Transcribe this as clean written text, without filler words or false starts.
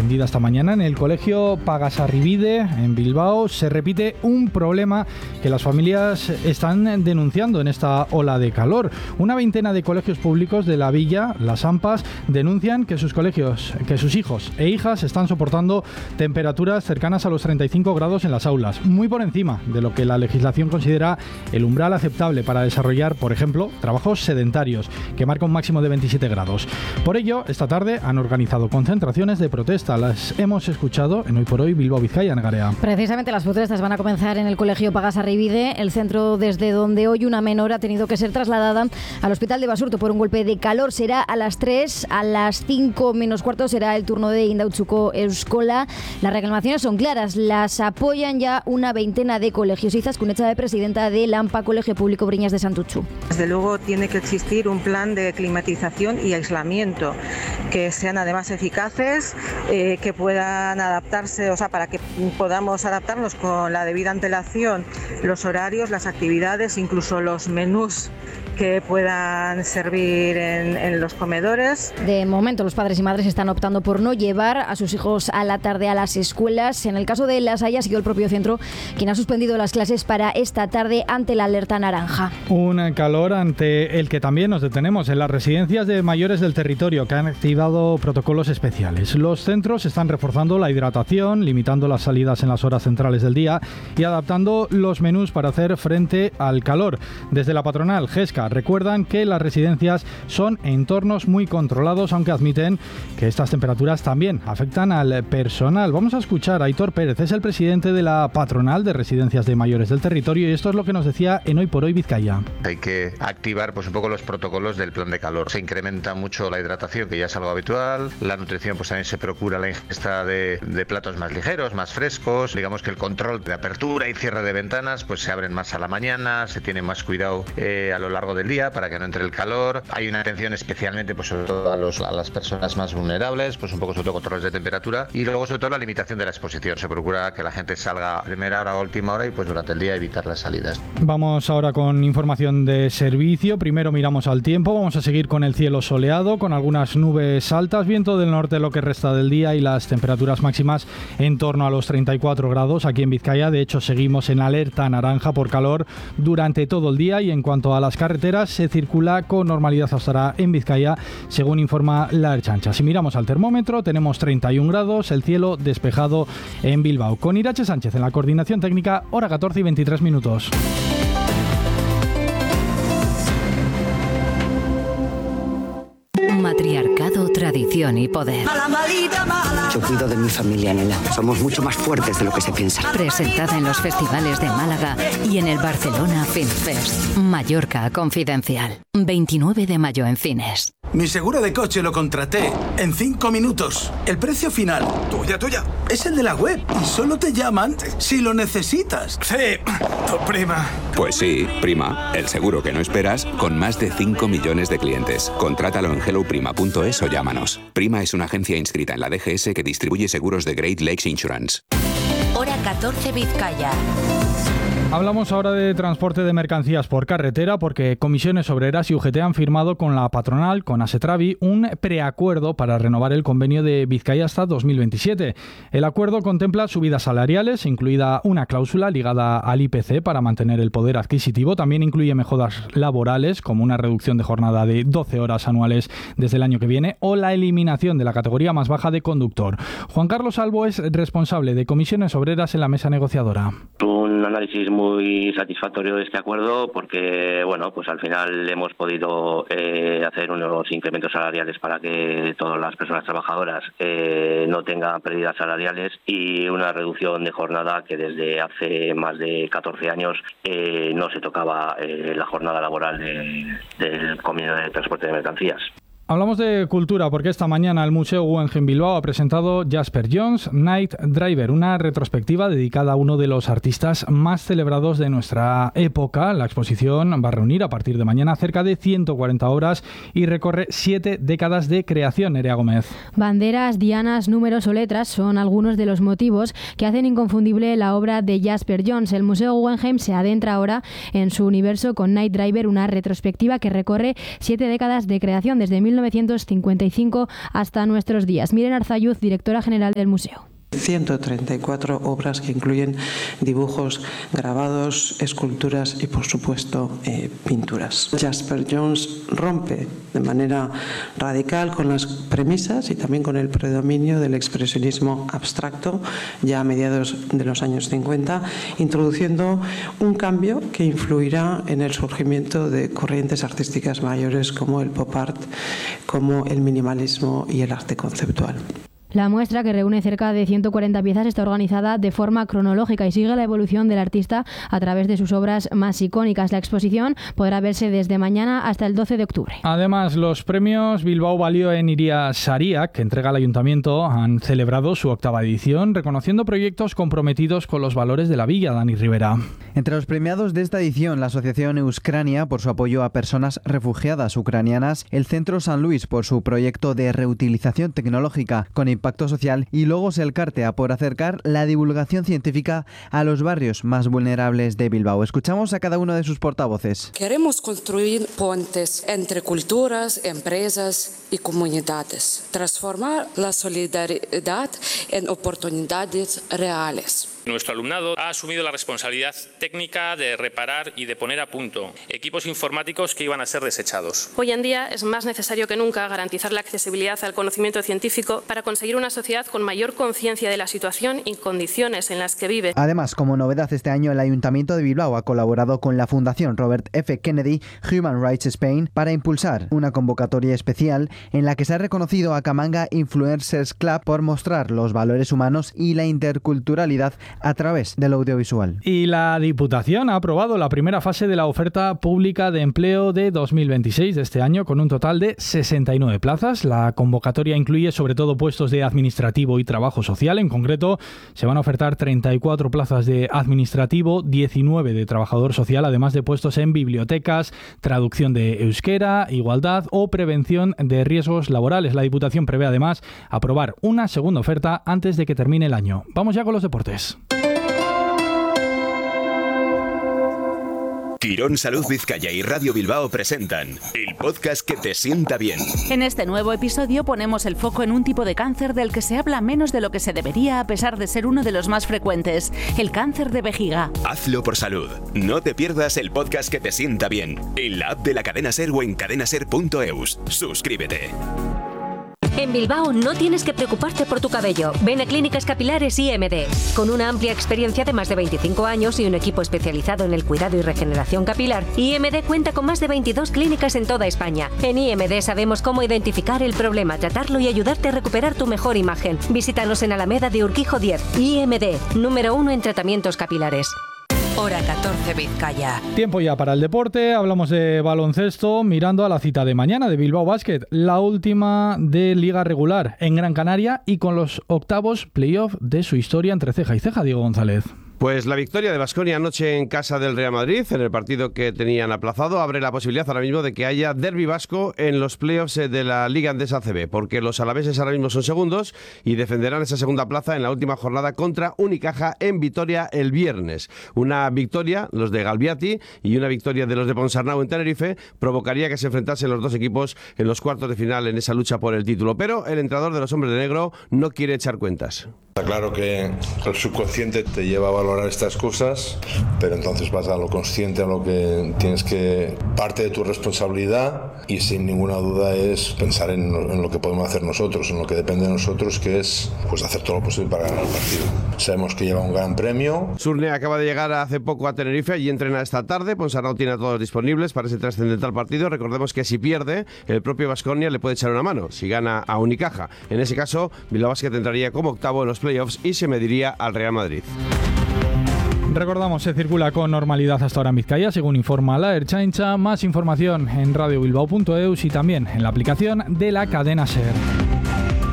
atendida esta mañana en el colegio Pagasarribide, en Bilbao. Se repite un problema que las familias están denunciando en esta ola de calor. Una veintena de colegios públicos de la villa, las AMPAs, denuncian que sus hijos e hijas están soportando temperaturas cercanas a los 35 grados en las aulas, muy por encima de lo que la legislación considera el umbral aceptable para desarrollar, por ejemplo, trabajos sedentarios, que marca un máximo de 27 grados. Por ello, esta tarde han organizado concentraciones de protesta. Las hemos escuchado en Hoy por Hoy Bilbao Vizcaya, Nerea. Precisamente las protestas van a comenzar en el colegio Pagasarribide, el centro desde donde hoy una menor ha tenido que ser trasladada al hospital de Basurto por un golpe de calor. Será a las 3, a las 5 menos cuarto será el turno de Indautxuko Euskola. Las reclamaciones son claras, las apoyan ya una veintena de colegios. Izaskun Etxabe, presidenta del AMPA, Colegio Público Briñas de Santutxu. Desde luego tiene que existir un plan de climatización y aislamiento que sean además eficaces, que puedan adaptarse, para que podamos adaptarnos con la debida antelación, los horarios, las actividades, incluso los menús que puedan servir en los comedores. De momento los padres y madres están optando por no llevar a sus hijos a la tarde a las escuelas. En el caso de Las Hayas ha sido el propio centro quien ha suspendido las clases para esta tarde ante la alerta naranja. Un calor ante el que también nos detenemos en las residencias de mayores del territorio, que han activado protocolos especiales. Los centros están reforzando la hidratación, limitando las salidas en las horas centrales del día y adaptando los menús para hacer frente al calor. Desde la patronal GESCA recuerdan que las residencias son entornos muy controlados, aunque admiten que estas temperaturas también afectan al personal. Vamos a escuchar a Aitor Pérez, es el presidente de la patronal de residencias de mayores del territorio, y esto es lo que nos decía en Hoy por Hoy Vizcaya. Hay que activar un poco los protocolos del plan de calor. Se incrementa mucho la hidratación, que ya es algo habitual. La nutrición, también se procura la ingesta de platos más ligeros, más frescos. Digamos que el control de apertura y cierre de ventanas se abren más a la mañana, se tiene más cuidado a lo largo del día para que no entre el calor. Hay una atención especialmente sobre todo a las personas más vulnerables, un poco sobre todo controles de temperatura, y luego sobre todo la limitación de la exposición. Se procura que la gente salga a primera hora o última hora y durante el día evitar las salidas. Vamos ahora con información de servicio. Primero miramos al tiempo. Vamos a seguir con el cielo soleado, con algunas nubes altas, viento del norte lo que resta del día y las temperaturas máximas en torno a los 34 grados aquí en Vizcaya. De hecho, seguimos en alerta naranja por calor durante todo el día, y en cuanto a las carreteras, se circula con normalidad hasta ahora en Vizcaya, según informa la Ertzaintza. Si miramos al termómetro, tenemos 31 grados, el cielo despejado en Bilbao. Con Irache Sánchez en la coordinación técnica, hora 14 y 23 minutos. Matriarcado, tradición y poder. Yo cuido de mi familia, nena. Somos mucho más fuertes de lo que se piensa. Presentada en los festivales de Málaga y en el Barcelona Film Fest. Mallorca Confidencial. 29 de mayo en cines. Mi seguro de coche lo contraté en 5 minutos. El precio final, tuya, es el de la web. Y solo te llaman si lo necesitas. Sí, tu prima. Pues sí, prima. El seguro que no esperas, con más de 5 millones de clientes. Contrátalo en helloprima.es o llámanos. Prima es una agencia inscrita en la DGS que distribuye seguros de Great Lakes Insurance. Hora 14 Vizcaya. Hablamos ahora de transporte de mercancías por carretera, porque Comisiones Obreras y UGT han firmado con la patronal, con Asetravi, un preacuerdo para renovar el convenio de Vizcaya hasta 2027. El acuerdo contempla subidas salariales, incluida una cláusula ligada al IPC para mantener el poder adquisitivo. También incluye mejoras laborales, como una reducción de jornada de 12 horas anuales desde el año que viene, o la eliminación de la categoría más baja de conductor. Juan Carlos Albo es responsable de Comisiones Obreras en la mesa negociadora. Un análisis muy satisfactorio de este acuerdo, porque al final hemos podido hacer unos incrementos salariales para que todas las personas trabajadoras no tengan pérdidas salariales, y una reducción de jornada que desde hace más de 14 años no se tocaba la jornada laboral del convenio de transporte de mercancías. Hablamos de cultura porque esta mañana el Museo Guggenheim Bilbao ha presentado Jasper Johns Night Driver, una retrospectiva dedicada a uno de los artistas más celebrados de nuestra época. La exposición va a reunir a partir de mañana cerca de 140 obras y recorre 7 décadas de creación. Nerea Gómez. Banderas, dianas, números o letras son algunos de los motivos que hacen inconfundible la obra de Jasper Johns. El Museo Guggenheim se adentra ahora en su universo con Night Driver, una retrospectiva que recorre 7 décadas de creación desde 1955 hasta nuestros días. Miren Arzayuz, directora general del museo. 134 obras que incluyen dibujos, grabados, esculturas y, por supuesto, pinturas. Jasper Johns rompe de manera radical con las premisas y también con el predominio del expresionismo abstracto ya a mediados de los años 50, introduciendo un cambio que influirá en el surgimiento de corrientes artísticas mayores como el pop art, como el minimalismo y el arte conceptual. La muestra, que reúne cerca de 140 piezas, está organizada de forma cronológica y sigue la evolución del artista a través de sus obras más icónicas. La exposición podrá verse desde mañana hasta el 12 de octubre. Además, los premios Bilbao Balio en Iria Sariak, que entrega el Ayuntamiento, han celebrado su 8ª edición, reconociendo proyectos comprometidos con los valores de la villa. Dani Rivera. Entre los premiados de esta edición, la Asociación Euskrania por su apoyo a personas refugiadas ucranianas, el Centro San Luis por su proyecto de reutilización tecnológica con impacto social y Logos Elkartea por acercar la divulgación científica a los barrios más vulnerables de Bilbao. Escuchamos a cada uno de sus portavoces. Queremos construir puentes entre culturas, empresas y comunidades, transformar la solidaridad en oportunidades reales. Nuestro alumnado ha asumido la responsabilidad técnica de reparar y de poner a punto equipos informáticos que iban a ser desechados. Hoy en día es más necesario que nunca garantizar la accesibilidad al conocimiento científico para conseguir una sociedad con mayor conciencia de la situación y condiciones en las que vive. Además, como novedad este año, el Ayuntamiento de Bilbao ha colaborado con la Fundación Robert F. Kennedy Human Rights Spain para impulsar una convocatoria especial en la que se ha reconocido a Kamanga Influencers Club por mostrar los valores humanos y la interculturalidad a través del audiovisual. Y la Diputación ha aprobado la primera fase de la oferta pública de empleo de 2026 de este año, con un total de 69 plazas. La convocatoria incluye sobre todo puestos de administrativo y trabajo social. En concreto, se van a ofertar 34 plazas de administrativo, 19 de trabajador social, además de puestos en bibliotecas, traducción de euskera, igualdad o prevención de riesgos laborales. La Diputación prevé además aprobar una segunda oferta antes de que termine el año. Vamos ya con los deportes. Quirón Salud Vizcaya y Radio Bilbao presentan el podcast que te sienta bien. En este nuevo episodio ponemos el foco en un tipo de cáncer del que se habla menos de lo que se debería, a pesar de ser uno de los más frecuentes, el cáncer de vejiga. Hazlo por salud. No te pierdas el podcast que te sienta bien en la app de la Cadena Ser o en cadenaser.eus. Suscríbete. En Bilbao no tienes que preocuparte por tu cabello. Ven a Clínicas Capilares IMD. Con una amplia experiencia de más de 25 años y un equipo especializado en el cuidado y regeneración capilar, IMD cuenta con más de 22 clínicas en toda España. En IMD sabemos cómo identificar el problema, tratarlo y ayudarte a recuperar tu mejor imagen. Visítanos en Alameda de Urquijo 10. IMD, número 1 en tratamientos capilares. Hora 14 Vizcaya. Tiempo ya para el deporte. Hablamos de baloncesto mirando a la cita de mañana de Bilbao Basket, la última de liga regular en Gran Canaria y con los octavos playoff de su historia entre ceja y ceja. Diego González. Pues la victoria de Baskonia anoche en casa del Real Madrid, en el partido que tenían aplazado, abre la posibilidad ahora mismo de que haya derbi vasco en los playoffs de la Liga Endesa ACB, porque los alaveses ahora mismo son segundos y defenderán esa segunda plaza en la última jornada contra Unicaja en Vitoria el viernes. Una victoria, los de Galbiati, y una victoria de los de Ponsarnau en Tenerife provocaría que se enfrentasen los dos equipos en los cuartos de final en esa lucha por el título. Pero el entrenador de los hombres de negro no quiere echar cuentas. Está claro que el subconsciente te lleva a valorar estas cosas, pero entonces vas a lo consciente, a lo que tienes que... Parte de tu responsabilidad, y sin ninguna duda, es pensar en lo que podemos hacer nosotros, en lo que depende de nosotros, que es pues hacer todo lo posible para ganar el partido. Sabemos que lleva un gran premio. Surne acaba de llegar hace poco a Tenerife y entrena esta tarde. Ponsarnau tiene a todos disponibles para ese trascendental partido. Recordemos que si pierde, el propio Baskonia le puede echar una mano si gana a Unicaja. En ese caso, Bilbao Basket entraría como octavo en los playoffs y se mediría al Real Madrid. Recordamos, se circula con normalidad hasta ahora en Vizcaya, según informa la Ertzaintza. Más información en radiobilbao.eus y también en la aplicación de la Cadena Ser.